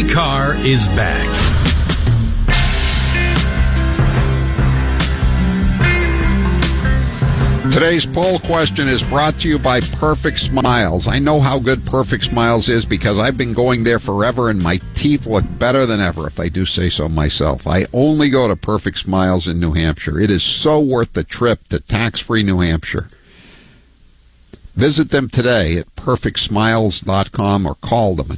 Howie Carr is back. Today's poll question is brought to you by Perfect Smiles. I know how good Perfect Smiles is because I've been going there forever and my teeth look better than ever, if I do say so myself. I only go to Perfect Smiles in New Hampshire. It is so worth the trip to tax-free New Hampshire. Visit them today at perfectsmiles.com or call them at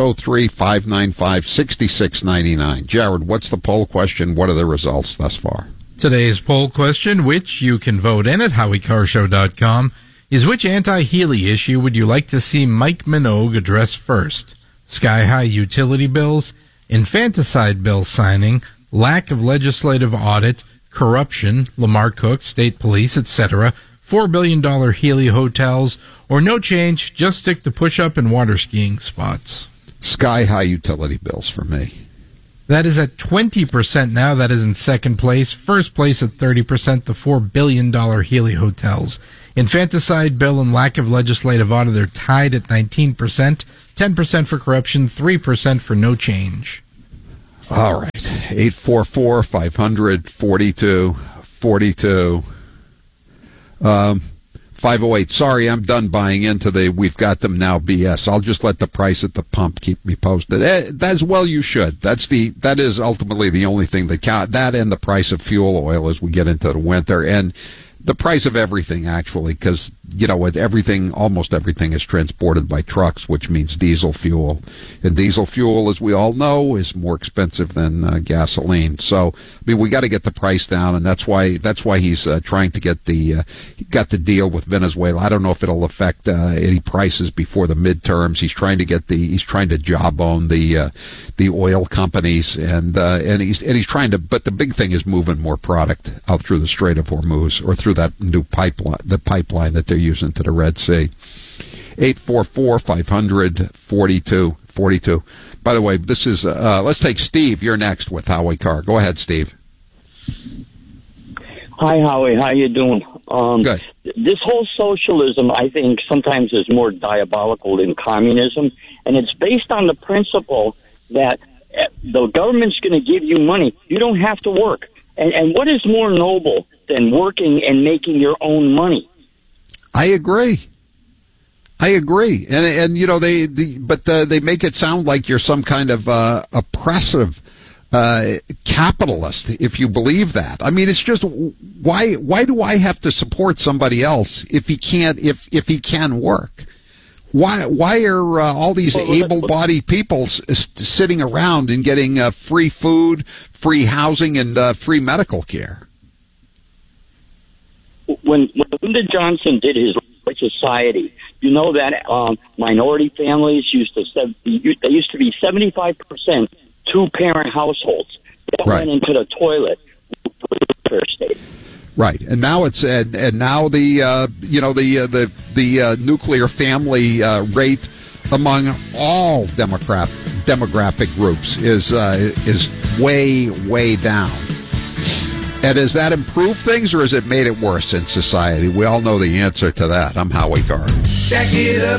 603-595-6699. Jared, what's the poll question? What are the results thus far? Today's poll question, which you can vote in at HowieCarrshow.com, is which anti-Healy issue would you like to see Mike Minogue address first? Sky-high utility bills, infanticide bill signing, lack of legislative audit, corruption, Lamar Cook, state police, etc., $4 billion Healy hotels, or no change, just stick to push-up and water skiing spots. Sky-high utility bills for me. That is at 20% now. That is in second place. First place at 30%, the $4 billion Healy hotels. Infanticide bill and lack of legislative audit are tied at 19%, 10% for corruption, 3% for no change. All right. 844-500-4242. 508. Sorry, I'm done buying into the we've got them now BS. I'll just let the price at the pump keep me posted. As well you should. That is ultimately the only thing that counts. That and the price of fuel oil as we get into the winter. And the price of everything, actually, because, you know, almost everything is transported by trucks, which means diesel fuel. And diesel fuel, as we all know, is more expensive than gasoline. So, I mean, we got to get the price down, and that's why he's trying to get he got the deal with Venezuela. I don't know if it'll affect any prices before the midterms. He's trying to jawbone the oil companies, and he's trying to. But the big thing is moving more product out through the Strait of Hormuz or through that new pipeline, the pipeline that they're using to the Red Sea. 844-500-4242. By the way, this is, let's take Steve. You're next with Howie Carr. Go ahead, Steve. Hi, Howie. How you doing? Good. This whole socialism, I think, sometimes is more diabolical than communism, and it's based on the principle that the government's going to give you money. You don't have to work. And what is more noble than working and making your own money? I agree. And you know, they make it sound like you're some kind of oppressive capitalist if you believe that. I mean, it's just why do I have to support somebody else if he can work? Why are all these able-bodied people sitting around and getting free food, free housing, and free medical care? When Lyndon Johnson did his society, you know that minority families used to be 75% two-parent households that went into the toilet for the welfare state. Right, and now it's and now the nuclear family rate among all demographic groups is way down. And has that improved things, or has it made it worse in society? We all know the answer to that. I'm Howie Carr. Stack it up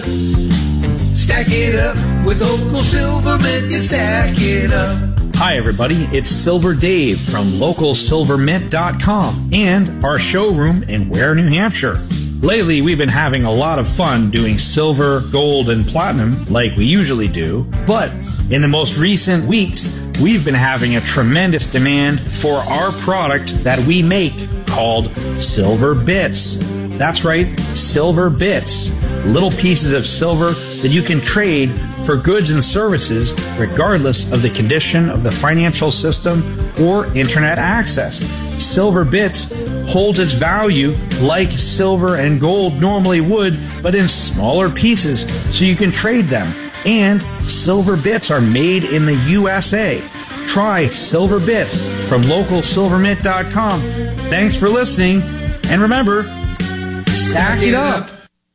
with Local Silvermint. You stack it up. Hi, everybody. It's Silver Dave from LocalSilverMint.com and our showroom in Ware, New Hampshire. Lately, we've been having a lot of fun doing silver, gold, and platinum like we usually do. But in the most recent weeks, we've been having a tremendous demand for our product that we make called Silver Bits. That's right, Silver Bits. Little pieces of silver that you can trade for goods and services regardless of the condition of the financial system or internet access. Silver Bits holds its value like silver and gold normally would, but in smaller pieces so you can trade them. And Silver Bits are made in the USA. Try Silver Bits from LocalSilverMint.com. Thanks for listening, and remember, stack it up.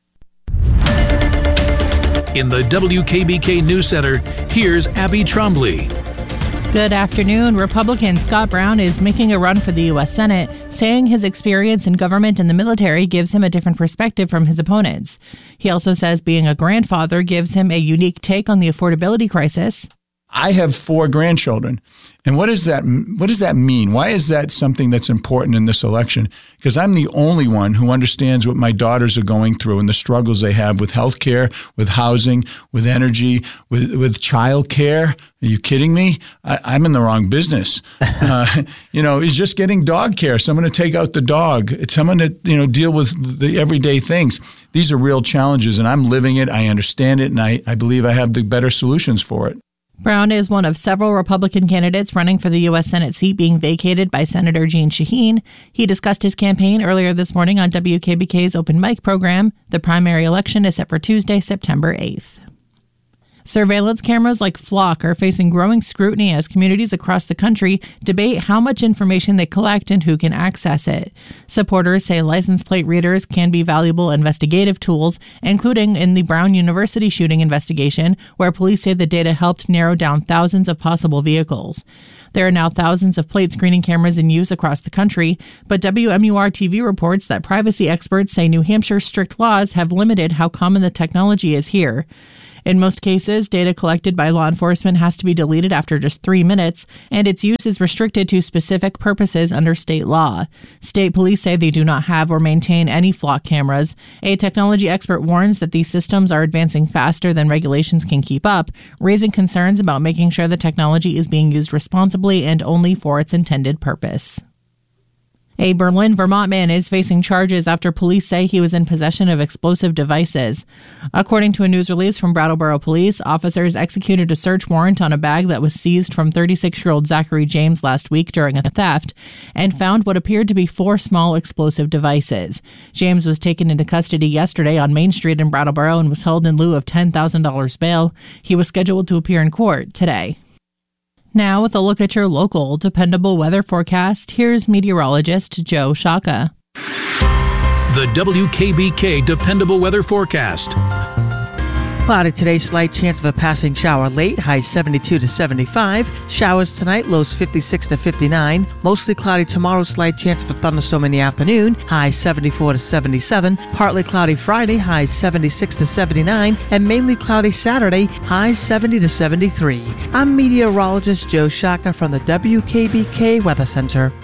In the WKBK News Center, here's Abby Trombley. Good afternoon. Republican Scott Brown is making a run for the U.S. Senate, saying his experience in government and the military gives him a different perspective from his opponents. He also says being a grandfather gives him a unique take on the affordability crisis. I have 4 grandchildren. And what does that mean? Why is that something that's important in this election? Because I'm the only one who understands what my daughters are going through and the struggles they have with health care, with housing, with energy, with child care. Are you kidding me? I'm in the wrong business. It's just getting dog care, someone to take out the dog, someone to, deal with the everyday things. These are real challenges, and I'm living it. I understand it, and I believe I have the better solutions for it. Brown is one of several Republican candidates running for the U.S. Senate seat being vacated by Senator Jeanne Shaheen. He discussed his campaign earlier this morning on WKBK's Open Mic program. The primary election is set for Tuesday, September 8th. Surveillance cameras like Flock are facing growing scrutiny as communities across the country debate how much information they collect and who can access it. Supporters say license plate readers can be valuable investigative tools, including in the Brown University shooting investigation, where police say the data helped narrow down thousands of possible vehicles. There are now thousands of plate screening cameras in use across the country, but WMUR-TV reports that privacy experts say New Hampshire's strict laws have limited how common the technology is here. In most cases, data collected by law enforcement has to be deleted after just 3 minutes, and its use is restricted to specific purposes under state law. State police say they do not have or maintain any Flock cameras. A technology expert warns that these systems are advancing faster than regulations can keep up, raising concerns about making sure the technology is being used responsibly and only for its intended purpose. A Berlin, Vermont man is facing charges after police say he was in possession of explosive devices. According to a news release from Brattleboro Police, officers executed a search warrant on a bag that was seized from 36-year-old Zachary James last week during a theft and found what appeared to be 4 small explosive devices. James was taken into custody yesterday on Main Street in Brattleboro and was held in lieu of $10,000 bail. He was scheduled to appear in court today. Now, with a look at your local dependable weather forecast, here's meteorologist Joe Shaka. The WKBK Dependable Weather Forecast. Cloudy today, slight chance of a passing shower late, highs 72 to 75. Showers tonight, lows 56 to 59. Mostly cloudy tomorrow, slight chance of a thunderstorm in the afternoon, highs 74 to 77. Partly cloudy Friday, highs 76 to 79. And mainly cloudy Saturday, highs 70 to 73. I'm meteorologist Joe Shaka from the WKBK Weather Center.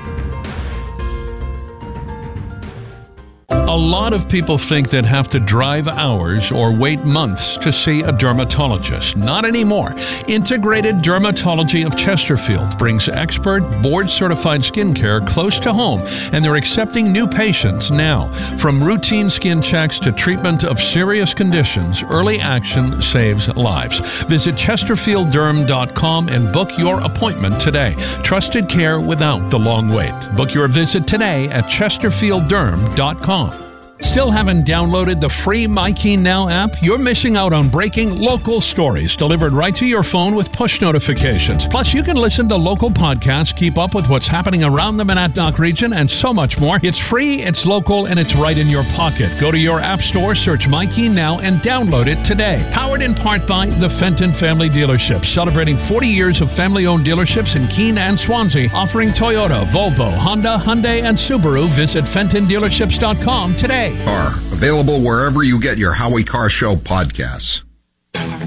A lot of people think they'd have to drive hours or wait months to see a dermatologist. Not anymore. Integrated Dermatology of Chesterfield brings expert, board-certified skincare close to home, and they're accepting new patients now. From routine skin checks to treatment of serious conditions, early action saves lives. Visit chesterfieldderm.com and book your appointment today. Trusted care without the long wait. Book your visit today at chesterfieldderm.com. Still haven't downloaded the free MyKeen Now app? You're missing out on breaking local stories delivered right to your phone with push notifications. Plus, you can listen to local podcasts, keep up with what's happening around the Monadnock region, and so much more. It's free, it's local, and it's right in your pocket. Go to your app store, search MyKeen Now, and download it today. Powered in part by the Fenton Family Dealerships, celebrating 40 years of family-owned dealerships in Keene and Swansea, offering Toyota, Volvo, Honda, Hyundai, and Subaru. Visit FentonDealerships.com today. Are available wherever you get your Howie Carr Show podcasts.